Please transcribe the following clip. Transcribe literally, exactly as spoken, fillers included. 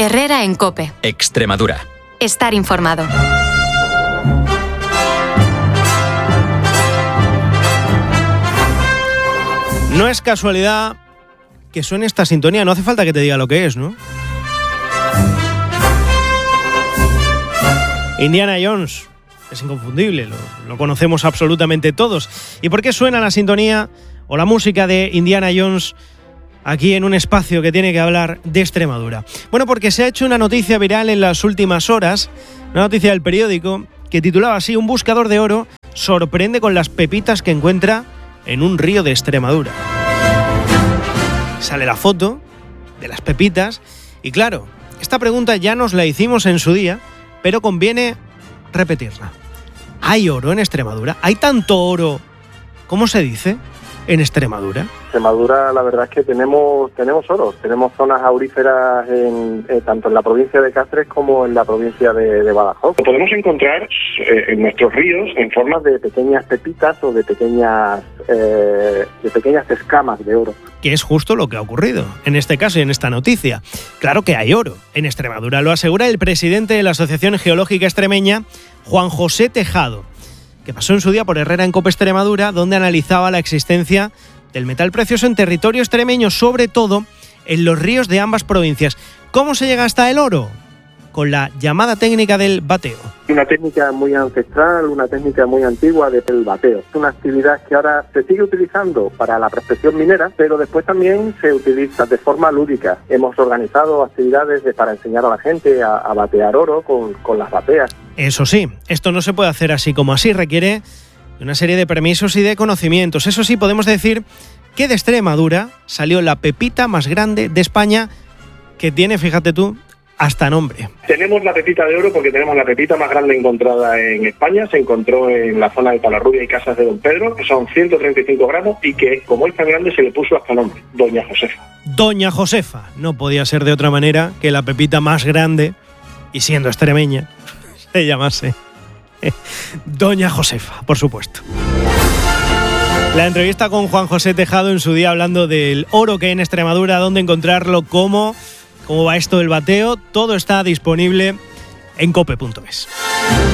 Herrera en COPE. Extremadura. Estar informado. No es casualidad que suene esta sintonía, no hace falta que te diga lo que es, ¿no? Indiana Jones, es inconfundible, lo, lo conocemos absolutamente todos. ¿Y por qué suena la sintonía o la música de Indiana Jones aquí en un espacio que tiene que hablar de Extremadura? Bueno, porque se ha hecho una noticia viral en las últimas horas, una noticia del periódico que titulaba así: un buscador de oro sorprende con las pepitas que encuentra en un río de Extremadura. Sale la foto de las pepitas y claro, esta pregunta ya nos la hicimos en su día, pero conviene repetirla. ¿Hay oro en Extremadura? ¿Hay tanto oro, cómo se dice, en Extremadura? Extremadura, la verdad es que tenemos tenemos oro, tenemos zonas auríferas en, eh, tanto en la provincia de Cáceres como en la provincia de, de Badajoz. Lo podemos encontrar eh, en nuestros ríos en forma de pequeñas pepitas o de pequeñas eh, de pequeñas escamas de oro. Que es justo lo que ha ocurrido en este caso y en esta noticia. Claro que hay oro en Extremadura, lo asegura el presidente de la Asociación Geológica Extremeña, Juan José Tejado, que pasó en su día por Herrera en COPE Extremadura, donde analizaba la existencia del metal precioso en territorio extremeño, sobre todo en los ríos de ambas provincias. ¿Cómo se llega hasta el oro? Con la llamada técnica del bateo. Una técnica muy ancestral, una técnica muy antigua del bateo. Es una actividad que ahora se sigue utilizando para la prospección minera, pero después también se utiliza de forma lúdica. Hemos organizado actividades de, para enseñar a la gente a, a batear oro con, con las bateas. Eso sí, esto no se puede hacer así como así, requiere una serie de permisos y de conocimientos. Eso sí, podemos decir que de Extremadura salió la pepita más grande de España, que tiene, fíjate tú, hasta nombre. Tenemos la pepita de oro porque tenemos la pepita más grande encontrada en España. Se encontró en la zona de Palarrubia y Casas de Don Pedro, que son ciento treinta y cinco gramos y que, como es tan grande, se le puso hasta nombre: Doña Josefa. Doña Josefa. No podía ser de otra manera que la pepita más grande, y siendo extremeña, se llamase Doña Josefa, por supuesto. La entrevista con Juan José Tejado en su día, hablando del oro que hay en Extremadura, dónde encontrarlo, cómo... ¿Cómo va esto del bateo? Todo está disponible en cope punto es.